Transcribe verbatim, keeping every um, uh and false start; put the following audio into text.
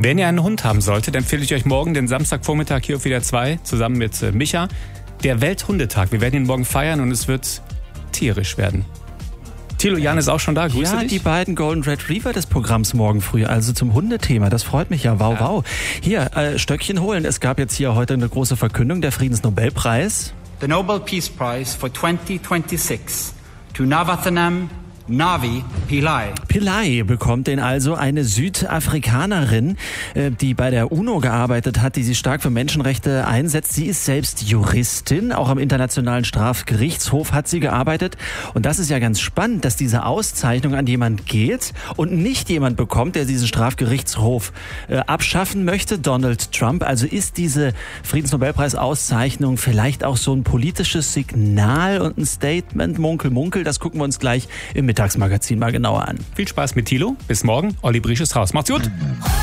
Wenn ihr einen Hund haben solltet, empfehle ich euch morgen den Samstagvormittag hier auf W D R zwei zusammen mit äh, Micha. Der Welthundetag. Wir werden ihn morgen feiern und es wird tierisch werden. Thilo, Jan ist auch schon da. Grüße ja, dich. Die beiden Golden Retriever des Programms morgen früh, also zum Hundethema. Das freut mich ja. Wow, ja. wow. Hier, äh, Stöckchen holen. Es gab jetzt hier heute eine große Verkündung, der Friedensnobelpreis. The Nobel Peace Prize for twenty twenty-six to Navathanam Navi Pillay. Pillay bekommt den also, eine Südafrikanerin, die bei der UNO gearbeitet hat, die sich stark für Menschenrechte einsetzt. Sie ist selbst Juristin, auch am Internationalen Strafgerichtshof hat sie gearbeitet. Und das ist ja ganz spannend, dass diese Auszeichnung an jemand geht und nicht jemand bekommt, der diesen Strafgerichtshof äh, abschaffen möchte, Donald Trump. Also ist diese Friedensnobelpreis-Auszeichnung vielleicht auch so ein politisches Signal und ein Statement, Munkel, Munkel. Das gucken wir uns gleich im Mittagsmagazin mal genauer an. Viel Spaß mit Thilo. Bis morgen. Olli Briesch ist raus. Macht's gut.